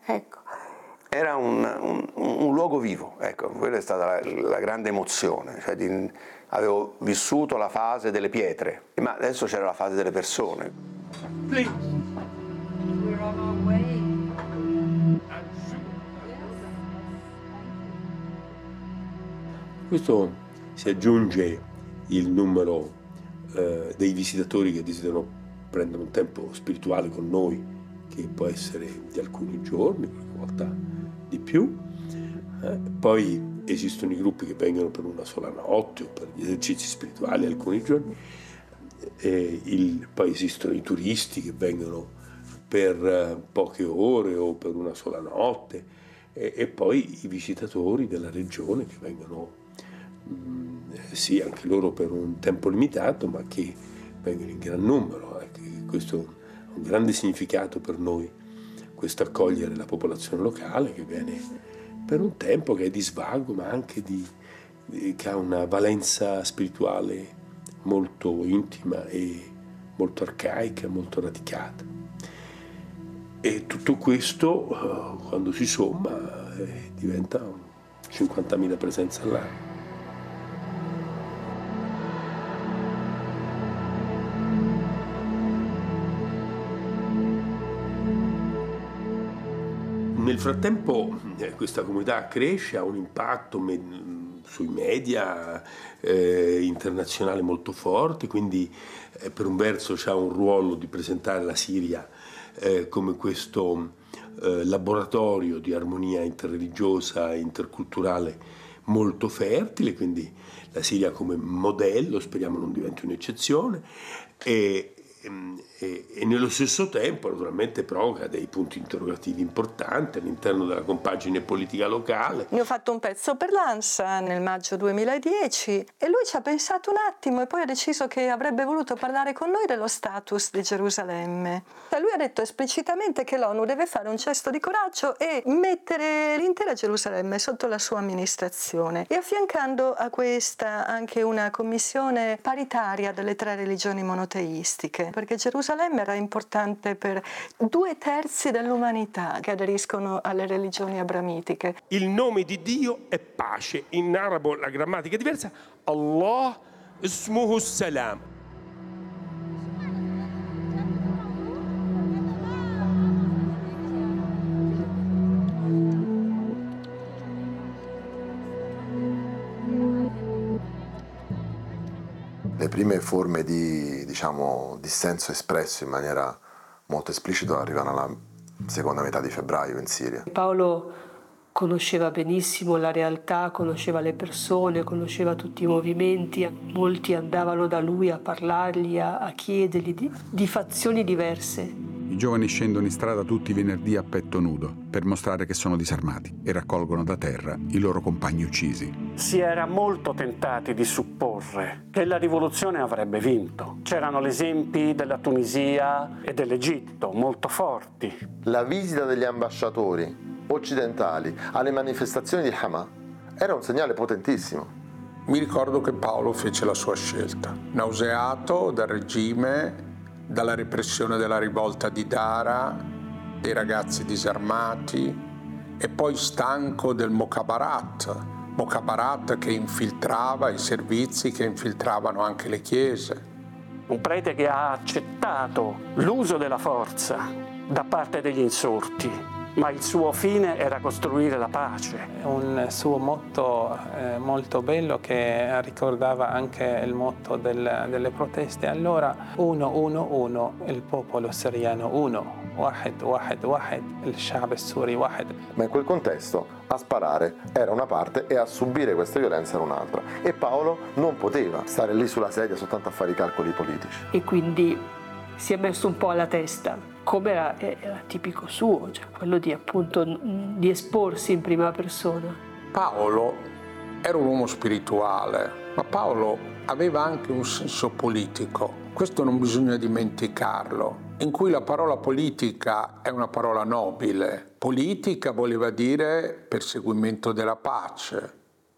Ecco. Era un luogo vivo, ecco, quella è stata la grande emozione, cioè avevo vissuto la fase delle pietre, ma adesso c'era la fase delle persone. Please. We're on our way. Questo si aggiunge il numero dei visitatori che desiderano prendere un tempo spirituale con noi, che può essere di alcuni giorni, qualche volta di più. Poi esistono i gruppi che vengono per una sola notte o per gli esercizi spirituali alcuni giorni. Poi esistono i turisti che vengono per poche ore o per una sola notte, e poi i visitatori della regione che vengono sì, anche loro per un tempo limitato, ma che vengono in gran numero. Questo ha un grande significato per noi, questo accogliere la popolazione locale che viene per un tempo, che è di svago, ma anche che ha una valenza spirituale molto intima e molto arcaica, molto radicata. E tutto questo, quando si somma, diventa 50.000 presenze all'anno. Nel frattempo questa comunità cresce, ha un impatto sui media internazionali molto forte, quindi per un verso c'ha un ruolo di presentare la Siria come questo laboratorio di armonia interreligiosa e interculturale molto fertile, quindi la Siria come modello, speriamo non diventi un'eccezione, e nello stesso tempo naturalmente provoca dei punti interrogativi importanti all'interno della compagine politica locale. Ne ho fatto un pezzo per l'ANSA nel maggio 2010 e lui ci ha pensato un attimo e poi ha deciso che avrebbe voluto parlare con noi dello status di Gerusalemme. Lui ha detto esplicitamente che l'ONU deve fare un gesto di coraggio e mettere l'intera Gerusalemme sotto la sua amministrazione, e affiancando a questa anche una commissione paritaria delle 3 religioni monoteistiche, perché Gerusalemme era importante per 2/3 dell'umanità che aderiscono alle religioni abramitiche. Il nome di Dio è pace, in arabo la grammatica è diversa, Allah ismuhu salam. Le prime forme di dissenso espresso in maniera molto esplicita arrivano alla seconda metà di febbraio in Siria. Paolo conosceva benissimo la realtà, conosceva le persone, conosceva tutti i movimenti, molti andavano da lui a parlargli, a chiedergli di fazioni diverse. I giovani scendono in strada tutti i venerdì a petto nudo per mostrare che sono disarmati e raccolgono da terra i loro compagni uccisi. Si era molto tentati di supporre che la rivoluzione avrebbe vinto. C'erano gli esempi della Tunisia e dell'Egitto, molto forti. La visita degli ambasciatori occidentali alle manifestazioni di Hama era un segnale potentissimo. Mi ricordo che Paolo fece la sua scelta, nauseato dal regime, dalla repressione della rivolta di Dara, dei ragazzi disarmati, e poi stanco del Mokhabarat che infiltrava i servizi, che infiltravano anche le chiese. Un prete che ha accettato l'uso della forza da parte degli insorti, ma il suo fine era costruire la pace. Un suo motto molto bello che ricordava anche il motto delle proteste. Allora, uno, il popolo siriano uno, واحد الشعب السوري واحد. Ma in quel contesto a sparare era una parte e a subire queste violenze era un'altra, e Paolo non poteva stare lì sulla sedia soltanto a fare i calcoli politici. E quindi si è messo un po' alla testa, come era tipico suo, cioè quello di esporsi in prima persona. Paolo era un uomo spirituale, ma Paolo aveva anche un senso politico, questo non bisogna dimenticarlo, in cui la parola politica è una parola nobile. Politica voleva dire perseguimento della pace.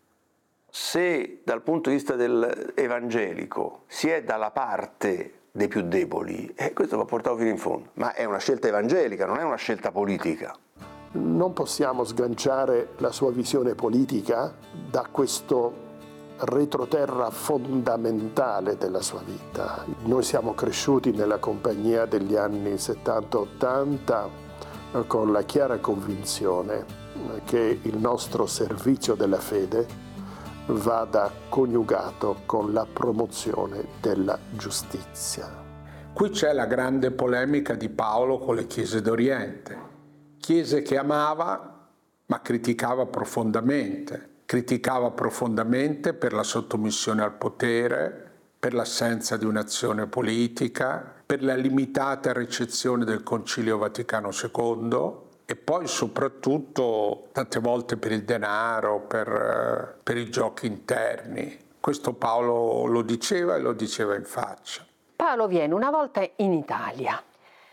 Se dal punto di vista evangelico si è dalla parte dei più deboli, questo va portato fino in fondo, ma è una scelta evangelica, non è una scelta politica. Non possiamo sganciare la sua visione politica da questo retroterra fondamentale della sua vita. Noi siamo cresciuti nella compagnia degli anni 70-80 con la chiara convinzione che il nostro servizio della fede vada coniugato con la promozione della giustizia. Qui c'è la grande polemica di Paolo con le chiese d'Oriente. Chiese che amava, ma criticava profondamente. Criticava profondamente per la sottomissione al potere, per l'assenza di un'azione politica, per la limitata ricezione del Concilio Vaticano II e poi soprattutto tante volte per il denaro, per i giochi interni. Questo Paolo lo diceva e lo diceva in faccia. Paolo viene una volta in Italia.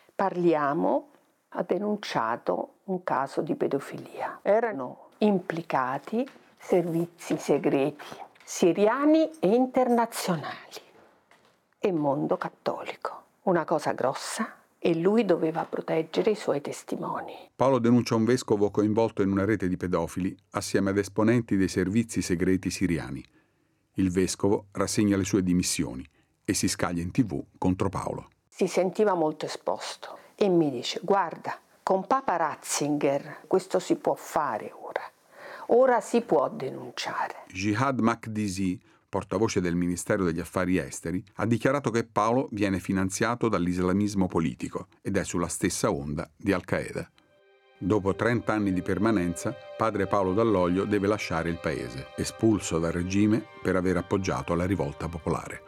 Ha denunciato un caso di pedofilia. Erano implicati servizi segreti siriani e internazionali e mondo cattolico. Una cosa grossa, e lui doveva proteggere i suoi testimoni. Paolo denuncia un vescovo coinvolto in una rete di pedofili assieme ad esponenti dei servizi segreti siriani. Il vescovo rassegna le sue dimissioni e si scaglia in TV contro Paolo. Si sentiva molto esposto e mi dice: guarda, con Papa Ratzinger questo si può fare ora si può denunciare. Jihad Makdisi, portavoce del Ministero degli Affari Esteri, ha dichiarato che Paolo viene finanziato dall'islamismo politico ed è sulla stessa onda di Al-Qaeda. Dopo 30 anni di permanenza, padre Paolo Dall'Oglio deve lasciare il paese, espulso dal regime per aver appoggiato la rivolta popolare.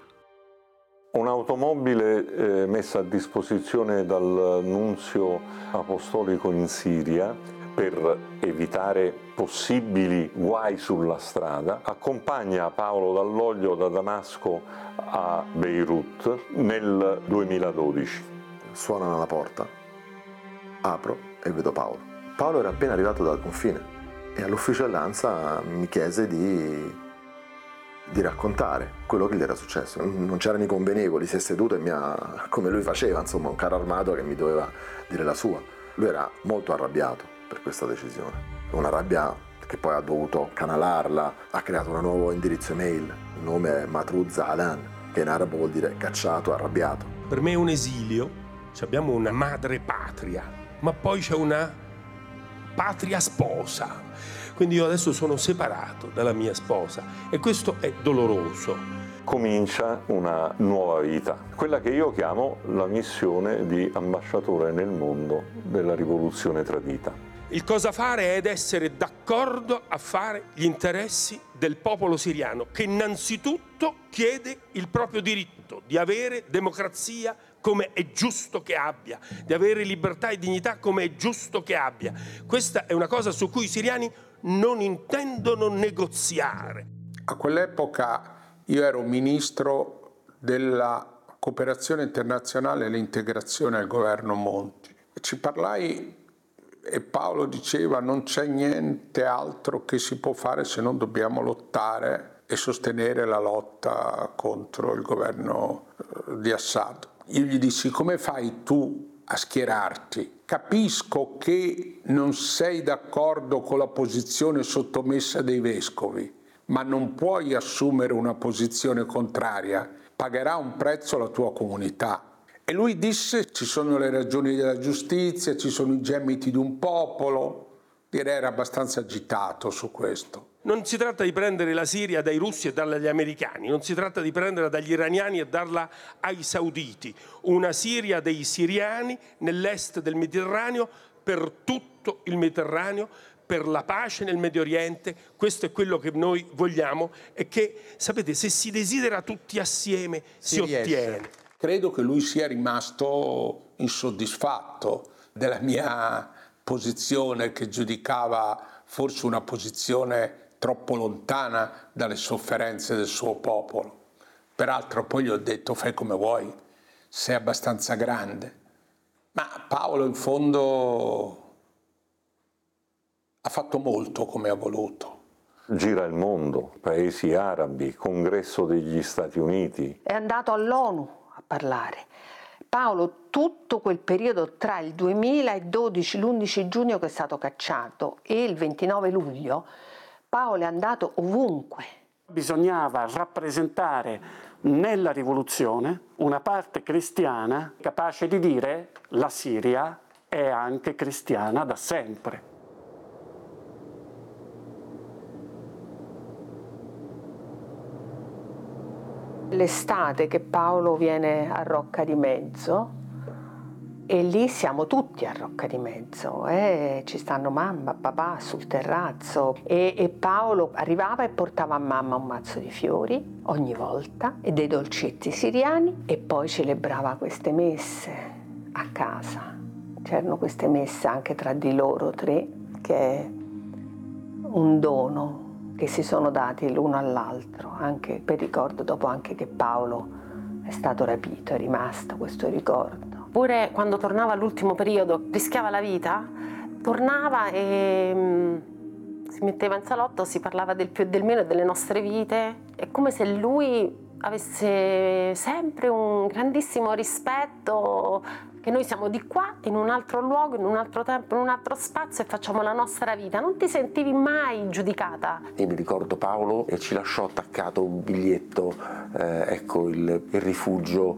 Un'automobile messa a disposizione dal nunzio apostolico in Siria per evitare possibili guai sulla strada accompagna Paolo Dall'Oglio da Damasco a Beirut nel 2012. Suonano alla porta, apro e vedo Paolo. Paolo era appena arrivato dal confine e all'ufficio dell'ANSA mi chiese di raccontare quello che gli era successo. Non c'erano i convenevoli, si è seduto e come lui faceva, insomma, un carro armato che mi doveva dire la sua. Lui era molto arrabbiato per questa decisione, una rabbia che poi ha dovuto canalarla, ha creato un nuovo indirizzo email, il nome è Matruz Alan, che in arabo vuol dire cacciato, arrabbiato. Per me è un esilio, abbiamo una madre patria, ma poi c'è una patria sposa. Quindi io adesso sono separato dalla mia sposa e questo è doloroso. Comincia una nuova vita, quella che io chiamo la missione di ambasciatore nel mondo della rivoluzione tradita. Il cosa fare è essere d'accordo a fare gli interessi del popolo siriano, che innanzitutto chiede il proprio diritto di avere democrazia come è giusto che abbia, di avere libertà e dignità come è giusto che abbia. Questa è una cosa su cui i siriani non intendono negoziare. A quell'epoca io ero ministro della cooperazione internazionale e l'integrazione al governo Monti. Ci parlai e Paolo diceva: non c'è niente altro che si può fare se non dobbiamo lottare e sostenere la lotta contro il governo di Assad. Io gli dissi: come fai tu a schierarti? Capisco che non sei d'accordo con la posizione sottomessa dei vescovi, ma non puoi assumere una posizione contraria, pagherà un prezzo la tua comunità. E lui disse: ci sono le ragioni della giustizia, ci sono i gemiti di un popolo. Direi era abbastanza agitato su questo. Non si tratta di prendere la Siria dai russi e darla agli americani, non si tratta di prenderla dagli iraniani e darla ai sauditi. Una Siria dei siriani nell'est del Mediterraneo, per tutto il Mediterraneo, per la pace nel Medio Oriente. Questo è quello che noi vogliamo e che, sapete, se si desidera tutti assieme si ottiene. Credo che lui sia rimasto insoddisfatto della mia posizione, che giudicava forse una posizione troppo lontana dalle sofferenze del suo popolo. Peraltro poi gli ho detto: fai come vuoi, sei abbastanza grande. Ma Paolo in fondo ha fatto molto come ha voluto. Gira il mondo, paesi arabi, congresso degli Stati Uniti. È andato all'ONU a parlare Paolo, tutto quel periodo tra il 2012, l'11 giugno che è stato cacciato, e il 29 luglio, Paolo è andato ovunque. Bisognava rappresentare nella rivoluzione una parte cristiana capace di dire la Siria è anche cristiana da sempre. L'estate che Paolo viene a Rocca di Mezzo, e lì siamo tutti a Rocca di Mezzo, ci stanno mamma, papà sul terrazzo, e Paolo arrivava e portava a mamma un mazzo di fiori ogni volta e dei dolcetti siriani, e poi celebrava queste messe a casa. C'erano queste messe anche tra di loro tre, che è un dono che si sono dati l'uno all'altro, anche per ricordo, dopo anche che Paolo è stato rapito, è rimasto questo ricordo. Pure quando tornava all'ultimo periodo, rischiava la vita, tornava e si metteva in salotto, si parlava del più e del meno e delle nostre vite. È come se lui avesse sempre un grandissimo rispetto, che noi siamo di qua, in un altro luogo, in un altro tempo, in un altro spazio, e facciamo la nostra vita. Non ti sentivi mai giudicata. E mi ricordo Paolo e ci lasciò attaccato un biglietto, ecco il rifugio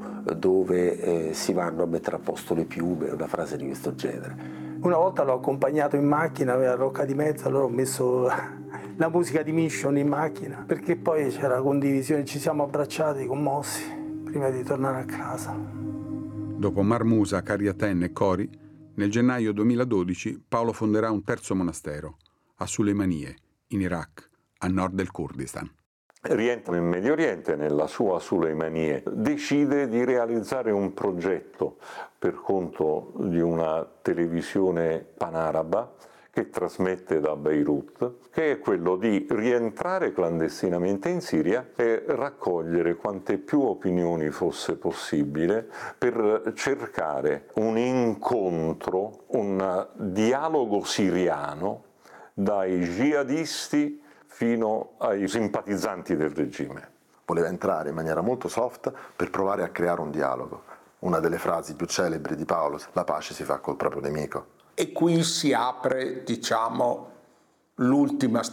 dove si vanno a mettere a posto le piume, una frase di questo genere. Una volta l'ho accompagnato in macchina a Rocca di Mezzo, allora ho messo la musica di Mission in macchina, perché poi c'era condivisione, ci siamo abbracciati, commossi, prima di tornare a casa. Dopo Marmusa, Cariaten e Cori, nel gennaio 2012 Paolo fonderà un terzo monastero, a Suleimanie, in Iraq, a nord del Kurdistan. Rientra in Medio Oriente, nella sua Suleimanie, decide di realizzare un progetto per conto di una televisione panaraba che trasmette da Beirut, che è quello di rientrare clandestinamente in Siria e raccogliere quante più opinioni fosse possibile per cercare un incontro, un dialogo siriano dai jihadisti fino ai simpatizzanti del regime. Voleva entrare in maniera molto soft per provare a creare un dialogo. Una delle frasi più celebri di Paolo: la pace si fa col proprio nemico. E qui si apre, diciamo, l'ultima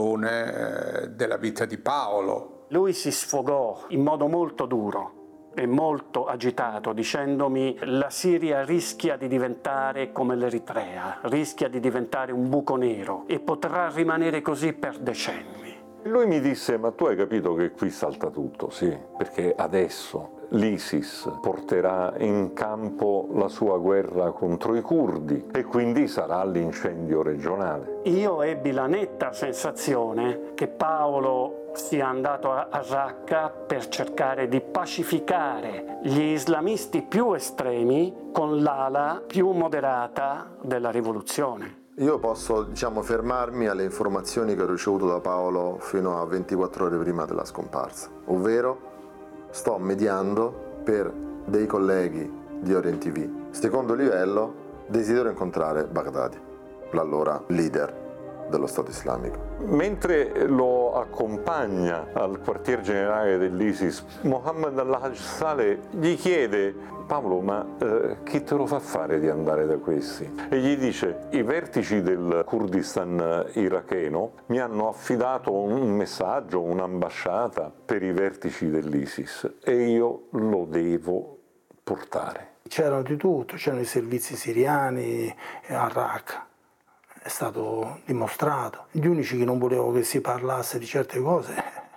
stagione della vita di Paolo. Lui si sfogò in modo molto duro e molto agitato, dicendomi: la Siria rischia di diventare come l'Eritrea, rischia di diventare un buco nero e potrà rimanere così per decenni. Lui mi disse: ma tu hai capito che qui salta tutto? Sì, perché adesso l'ISIS porterà in campo la sua guerra contro i curdi e quindi sarà l'incendio regionale. Io ebbi la netta sensazione che Paolo sia andato a Raqqa per cercare di pacificare gli islamisti più estremi con l'ala più moderata della rivoluzione. Io posso, fermarmi alle informazioni che ho ricevuto da Paolo fino a 24 ore prima della scomparsa, ovvero sto mediando per dei colleghi di Orient TV. Secondo livello, desidero incontrare Baghdadi, l'allora leader dello Stato islamico. Mentre lo accompagna al quartier generale dell'ISIS, Mohammed al-Hajj Saleh gli chiede: Paolo, ma chi te lo fa fare di andare da questi? E gli dice: i vertici del Kurdistan iracheno mi hanno affidato un messaggio, un'ambasciata per i vertici dell'ISIS e io lo devo portare. C'erano di tutto, c'erano i servizi siriani a Raqqa. È stato dimostrato. Gli unici che non volevano che si parlasse di certe cose,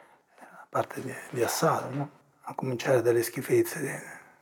a parte di Assad, no? A cominciare dalle schifezze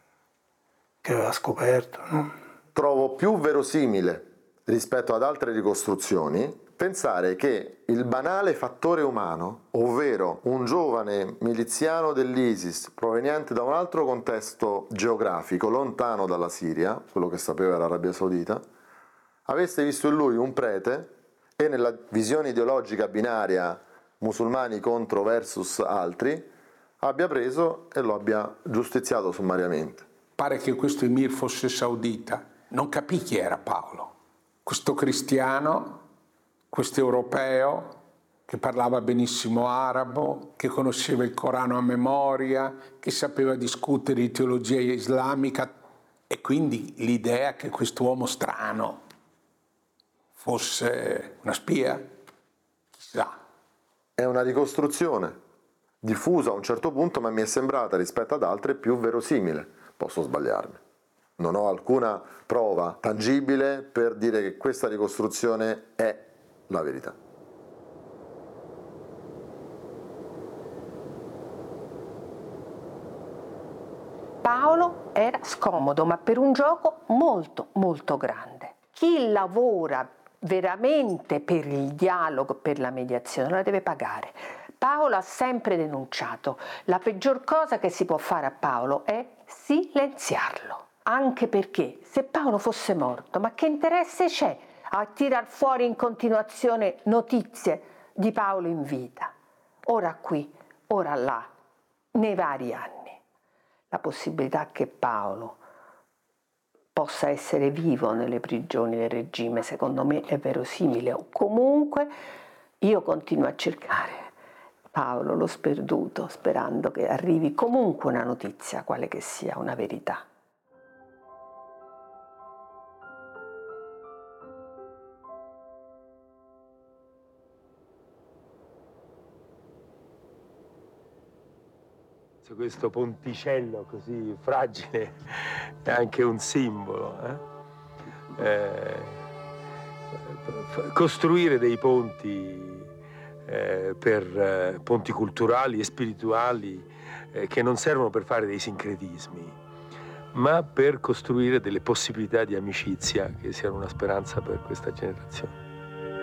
che aveva scoperto. No? Trovo più verosimile rispetto ad altre ricostruzioni pensare che il banale fattore umano, ovvero un giovane miliziano dell'ISIS proveniente da un altro contesto geografico lontano dalla Siria, quello che sapeva era l'Arabia Saudita, avesse visto in lui un prete e nella visione ideologica binaria musulmani contro versus altri abbia preso e lo abbia giustiziato sommariamente. Pare che questo emir fosse saudita, non capì chi era Paolo. Questo cristiano, questo europeo che parlava benissimo arabo, che conosceva il Corano a memoria, che sapeva discutere di teologia islamica, E quindi l'idea che quest'uomo strano fosse una spia, chissà. È una ricostruzione diffusa a un certo punto, ma mi è sembrata rispetto ad altre più verosimile. Posso sbagliarmi. Non ho alcuna prova tangibile per dire che questa ricostruzione è la verità. Paolo era scomodo, ma per un gioco molto, molto grande. Chi lavora veramente per il dialogo, per la mediazione, la deve pagare. Paolo ha sempre denunciato: la peggior cosa che si può fare a Paolo è silenziarlo. Anche perché se Paolo fosse morto, ma che interesse c'è a tirar fuori in continuazione notizie di Paolo in vita? Ora qui, ora là, nei vari anni. La possibilità che Paolo possa essere vivo nelle prigioni del regime, secondo me, è verosimile. O comunque io continuo a cercare Paolo, lo sperduto, sperando che arrivi comunque una notizia, quale che sia, una verità. Questo ponticello così fragile è anche un simbolo. Costruire dei ponti per ponti culturali e spirituali che non servono per fare dei sincretismi, ma per costruire delle possibilità di amicizia che siano una speranza per questa generazione.